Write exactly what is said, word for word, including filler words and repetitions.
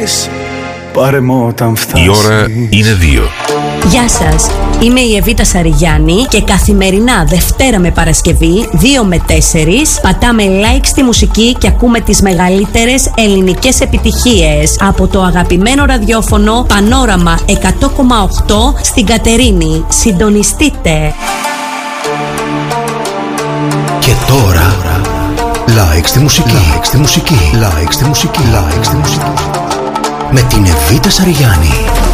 θέλεις, πάρε μου όταν φτάσεις. Η ώρα είναι δύο. Γεια σας, είμαι η Εβίτα Σαριγιάννη και καθημερινά Δευτέρα με Παρασκευή δύο με τέσσερις πατάμε like στη μουσική και ακούμε τις μεγαλύτερες ελληνικές επιτυχίες από το αγαπημένο ραδιόφωνο Πανόραμα εκατό κόμμα οκτώ στην Κατερίνη. Συντονιστείτε! Και τώρα like στη μουσική, like στη μουσική, like στη μουσική, like στη μουσική με την Εβίτα Σαριγιάννη.